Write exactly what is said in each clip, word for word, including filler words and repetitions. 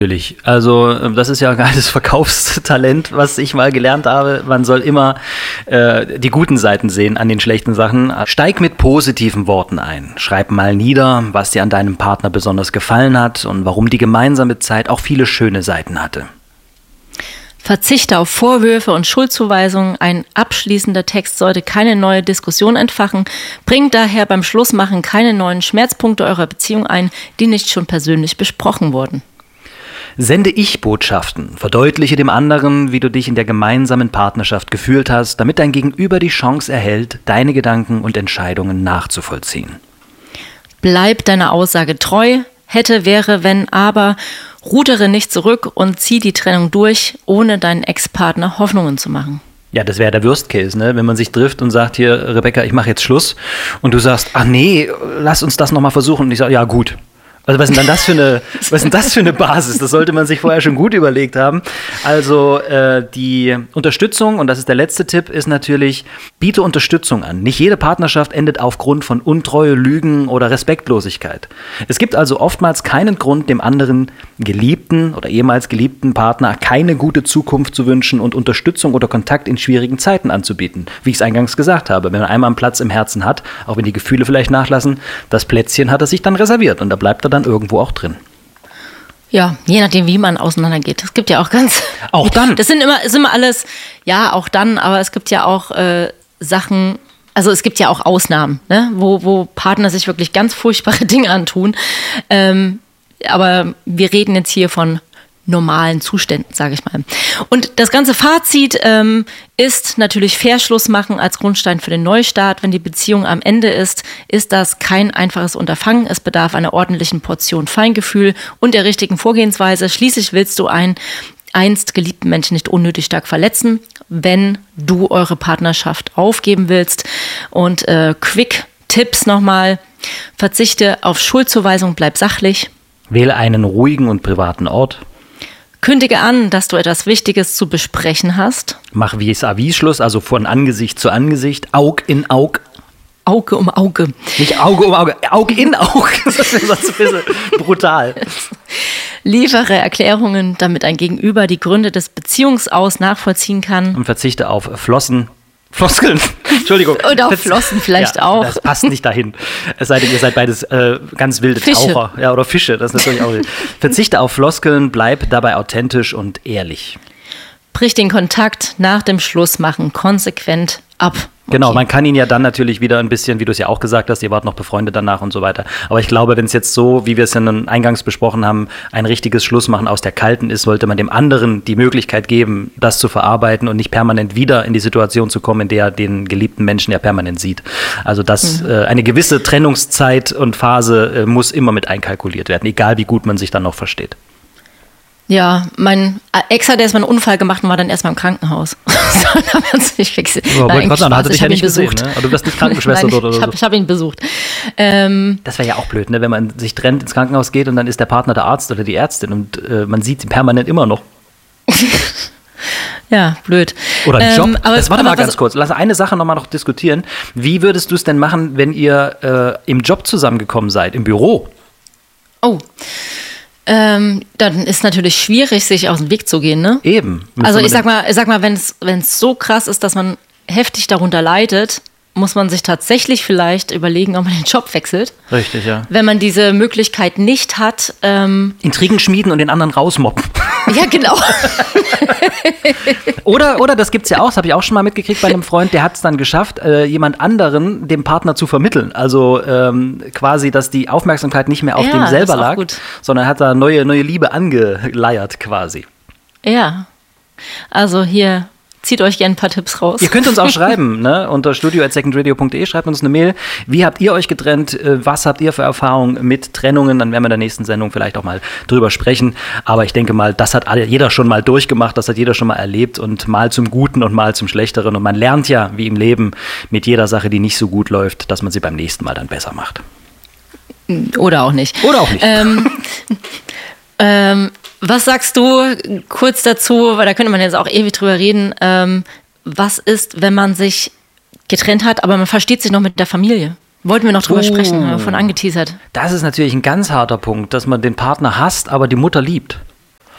Natürlich. Also das ist ja ein geiles Verkaufstalent, was ich mal gelernt habe. Man soll immer äh, die guten Seiten sehen an den schlechten Sachen. Steig mit positiven Worten ein. Schreib mal nieder, was dir an deinem Partner besonders gefallen hat und warum die gemeinsame Zeit auch viele schöne Seiten hatte. Verzichte auf Vorwürfe und Schuldzuweisungen. Ein abschließender Text sollte keine neue Diskussion entfachen. Bringt daher beim Schlussmachen keine neuen Schmerzpunkte eurer Beziehung ein, die nicht schon persönlich besprochen wurden. Sende Ich-Botschaften. Verdeutliche dem anderen, wie du dich in der gemeinsamen Partnerschaft gefühlt hast, damit dein Gegenüber die Chance erhält, deine Gedanken und Entscheidungen nachzuvollziehen. Bleib deiner Aussage treu. Hätte, wäre, wenn, aber. Rudere nicht zurück und zieh die Trennung durch, ohne deinen Ex-Partner Hoffnungen zu machen. Ja, das wäre der Worst Case, ne? Wenn man sich trifft und sagt, hier, Rebecca, ich mache jetzt Schluss. Und du sagst, ach nee, lass uns das nochmal versuchen. Und ich sage, ja gut. Also was ist denn das für eine, was ist denn das für eine Basis? Das sollte man sich vorher schon gut überlegt haben. Also äh, die Unterstützung, und das ist der letzte Tipp, ist natürlich, biete Unterstützung an. Nicht jede Partnerschaft endet aufgrund von Untreue, Lügen oder Respektlosigkeit. Es gibt also oftmals keinen Grund, dem anderen geliebten oder ehemals geliebten Partner keine gute Zukunft zu wünschen und Unterstützung oder Kontakt in schwierigen Zeiten anzubieten. Wie ich es eingangs gesagt habe, wenn man einmal einen Platz im Herzen hat, auch wenn die Gefühle vielleicht nachlassen, das Plätzchen hat er sich dann reserviert und da bleibt er dann irgendwo auch drin. Ja, je nachdem, wie man auseinandergeht. Es gibt ja auch ganz... Auch dann? Das sind immer, ist immer alles, ja, auch dann, aber es gibt ja auch äh, Sachen, also es gibt ja auch Ausnahmen, ne? wo, wo Partner sich wirklich ganz furchtbare Dinge antun. Ähm, aber wir reden jetzt hier von normalen Zuständen, sage ich mal. Und das ganze Fazit ähm, ist natürlich fair Schluss machen als Grundstein für den Neustart. Wenn die Beziehung am Ende ist, ist das kein einfaches Unterfangen. Es bedarf einer ordentlichen Portion Feingefühl und der richtigen Vorgehensweise. Schließlich willst du einen einst geliebten Menschen nicht unnötig stark verletzen, wenn du eure Partnerschaft aufgeben willst. Und äh, Quick-Tipps nochmal. Verzichte auf Schuldzuweisung, bleib sachlich. Wähle einen ruhigen und privaten Ort. Kündige an, dass du etwas Wichtiges zu besprechen hast. Mach Vis-à-vis-Schluss, also von Angesicht zu Angesicht, Aug in Aug. Auge um Auge. Nicht Auge um Auge, Aug in Aug. Das ist sonst ein bisschen brutal. Liefere Erklärungen, damit ein Gegenüber die Gründe des Beziehungsaus nachvollziehen kann. Und verzichte auf Flossen. Floskeln, Entschuldigung. Oder auf Flossen vielleicht ja, auch. Das passt nicht dahin. Es sei denn, ihr seid beides äh, ganz wilde Fische. Taucher. Ja, oder Fische, das ist natürlich auch wild. Verzichte auf Floskeln, bleib dabei authentisch und ehrlich. Brich den Kontakt nach dem Schlussmachen konsequent ab. Okay. Genau, man kann ihn ja dann natürlich wieder ein bisschen, wie du es ja auch gesagt hast, ihr wart noch befreundet danach und so weiter. Aber ich glaube, wenn es jetzt so, wie wir es ja eingangs besprochen haben, ein richtiges Schlussmachen aus der Kalten ist, sollte man dem anderen die Möglichkeit geben, das zu verarbeiten und nicht permanent wieder in die Situation zu kommen, in der er den geliebten Menschen ja permanent sieht. Also das, mhm. äh, eine gewisse Trennungszeit und Phase äh, muss immer mit einkalkuliert werden, egal wie gut man sich dann noch versteht. Ja, mein Ex hat erstmal einen Unfall gemacht und war dann erstmal im Krankenhaus. Da haben wir uns nicht fixiert. Oh, Nein, Gott sei Dank, hatte dich ja nicht gesehen, ne? Aber du wirst nicht Krankenschwester Nein, dort oder ich hab, so. Ich habe ihn besucht. Ähm, das wäre ja auch blöd, ne? Wenn man sich trennt, ins Krankenhaus geht und dann ist der Partner der Arzt oder die Ärztin und äh, man sieht sie permanent immer noch. Ja, blöd. Oder ein Job. Ähm, aber, das warte aber mal ganz kurz. Lass eine Sache nochmal noch diskutieren. Wie würdest du es denn machen, wenn ihr äh, im Job zusammengekommen seid, im Büro? Oh, Ähm, dann ist natürlich schwierig, sich aus dem Weg zu gehen, ne? Eben. Also ich sag mal, ich sag mal, wenn es wenn es so krass ist, dass man heftig darunter leidet, muss man sich tatsächlich vielleicht überlegen, ob man den Job wechselt. Richtig, ja. Wenn man diese Möglichkeit nicht hat. Ähm Intrigen schmieden und den anderen rausmobben. Ja, genau. oder, oder, das gibt's ja auch, das habe ich auch schon mal mitgekriegt bei einem Freund, der hat es dann geschafft, äh, jemand anderen dem Partner zu vermitteln. Also ähm, quasi, dass die Aufmerksamkeit nicht mehr auf ja, dem selber das ist auch lag, gut. sondern hat da neue, neue Liebe angeleiert quasi. Ja, also hier... Zieht euch gerne ein paar Tipps raus. Ihr könnt uns auch schreiben, ne? Unter studio at secondradio punkt de, schreibt uns eine Mail. Wie habt ihr euch getrennt? Was habt ihr für Erfahrungen mit Trennungen? Dann werden wir in der nächsten Sendung vielleicht auch mal drüber sprechen. Aber ich denke mal, das hat jeder schon mal durchgemacht, das hat jeder schon mal erlebt und mal zum Guten und mal zum Schlechteren. Und man lernt ja, wie im Leben, mit jeder Sache, die nicht so gut läuft, dass man sie beim nächsten Mal dann besser macht. Oder auch nicht. Oder auch nicht. Ähm, ähm, Was sagst du kurz dazu, weil da könnte man jetzt auch ewig drüber reden, ähm, was ist, wenn man sich getrennt hat, aber man versteht sich noch mit der Familie? Wollten wir noch drüber Oh. sprechen, haben wir von angeteasert. Das ist natürlich ein ganz harter Punkt, dass man den Partner hasst, aber die Mutter liebt.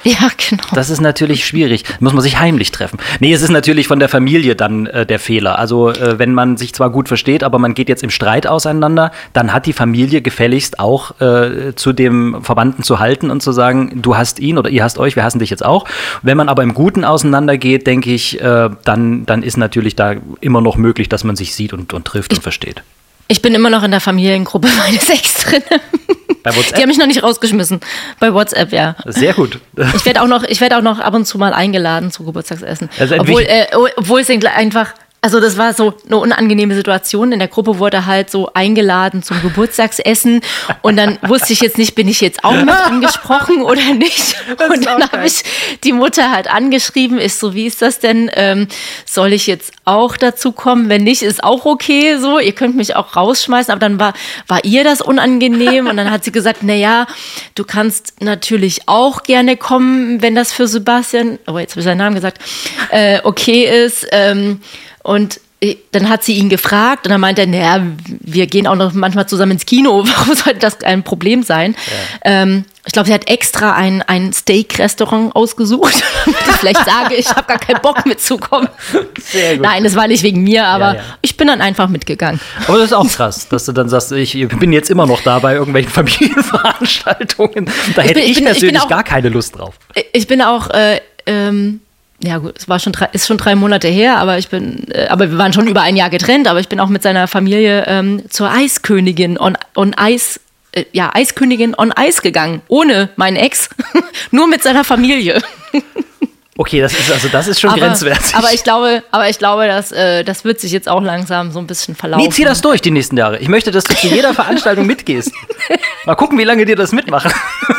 Ja, genau. Das ist natürlich schwierig. Muss man sich heimlich treffen. Nee, es ist natürlich von der Familie dann äh, der Fehler. Also äh, wenn man sich zwar gut versteht, aber man geht jetzt im Streit auseinander, dann hat die Familie gefälligst auch äh, zu dem Verwandten zu halten und zu sagen, du hast ihn oder ihr hasst euch, wir hassen dich jetzt auch. Wenn man aber im Guten auseinandergeht, denke ich, äh, dann, dann ist natürlich da immer noch möglich, dass man sich sieht und, und trifft ich, und versteht. Ich bin immer noch in der Familiengruppe meines Ex drin. Bei WhatsApp? Die haben mich noch nicht rausgeschmissen. Bei WhatsApp, ja. Sehr gut. Ich werde auch noch, ich werde auch noch ab und zu mal eingeladen zu Geburtstagsessen. Also obwohl, äh, obwohl es einfach, also das war so eine unangenehme Situation. In der Gruppe wurde halt so eingeladen zum Geburtstagsessen und dann wusste ich jetzt nicht, bin ich jetzt auch mit angesprochen oder nicht? Und dann habe ich die Mutter halt angeschrieben, ist so, wie ist das denn? Ähm, soll ich jetzt auch dazu kommen? Wenn nicht, ist auch okay so. Ihr könnt mich auch rausschmeißen, aber dann war, war ihr das unangenehm und dann hat sie gesagt, na ja, du kannst natürlich auch gerne kommen, wenn das für Sebastian, oh jetzt habe ich seinen Namen gesagt, äh, okay ist. Ähm, Und dann hat sie ihn gefragt und dann meinte er, naja, wir gehen auch noch manchmal zusammen ins Kino, warum sollte das ein Problem sein? Ja. Ähm, ich glaube, sie hat extra ein, ein Steak-Restaurant ausgesucht, damit ich vielleicht sage, ich habe gar keinen Bock mitzukommen. Sehr gut. Nein, das war nicht wegen mir, aber ja, ja. ich bin dann einfach mitgegangen. Aber das ist auch krass, dass du dann sagst, ich bin jetzt immer noch da bei irgendwelchen Familienveranstaltungen. Da hätte ich, bin, ich, bin, persönlich ich bin auch, gar keine Lust drauf. Ich bin auch... Äh, ähm, Ja gut, es war schon drei, ist schon drei Monate her, aber ich bin, äh, aber wir waren schon über ein Jahr getrennt, aber ich bin auch mit seiner Familie ähm, zur Eiskönigin on, on Eis, äh, ja Eiskönigin on Eis gegangen, ohne meinen Ex, nur mit seiner Familie. Okay, das ist also das ist schon aber, grenzwertig. Aber ich glaube, aber ich glaube, dass äh, das wird sich jetzt auch langsam so ein bisschen verlaufen. Nee, zieh das durch die nächsten Jahre. Ich möchte, dass du zu jeder Veranstaltung mitgehst. Mal gucken, wie lange dir das mitmachen.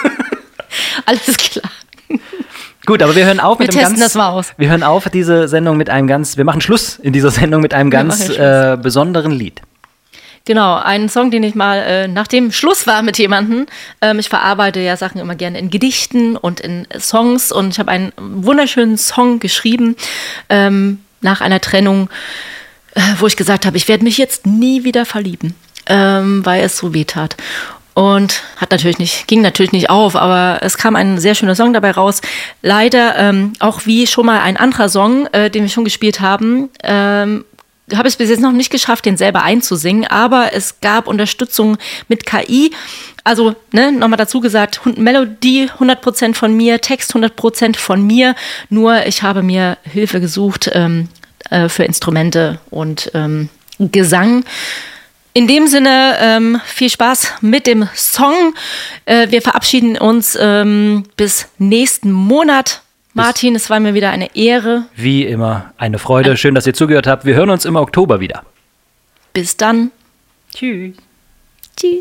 Alles klar. Gut, aber wir hören auf wir mit einem ganz. Das mal aus. Wir hören auf diese Sendung mit einem ganz. Wir machen Schluss in dieser Sendung mit einem ganz äh, besonderen Lied. Genau, einen Song, den ich mal äh, nach dem Schluss war mit jemandem. Ähm, ich verarbeite ja Sachen immer gerne in Gedichten und in Songs und ich habe einen wunderschönen Song geschrieben ähm, nach einer Trennung, äh, wo ich gesagt habe, ich werde mich jetzt nie wieder verlieben, ähm, weil es so weh tat. Und hat natürlich nicht, ging natürlich nicht auf, aber es kam ein sehr schöner Song dabei raus. Leider, ähm, auch wie schon mal ein anderer Song, äh, den wir schon gespielt haben, ähm, habe ich es bis jetzt noch nicht geschafft, den selber einzusingen, aber es gab Unterstützung mit K I. Also, ne, nochmal dazu gesagt, Melodie hundert Prozent von mir, Text hundert Prozent von mir, nur ich habe mir Hilfe gesucht ähm, äh, für Instrumente und ähm, Gesang. In dem Sinne, ähm, viel Spaß mit dem Song. Äh, wir verabschieden uns ähm, bis nächsten Monat. Martin, bis es war mir wieder eine Ehre. Wie immer, eine Freude. Schön, dass ihr zugehört habt. Wir hören uns im Oktober wieder. Bis dann. Tschüss.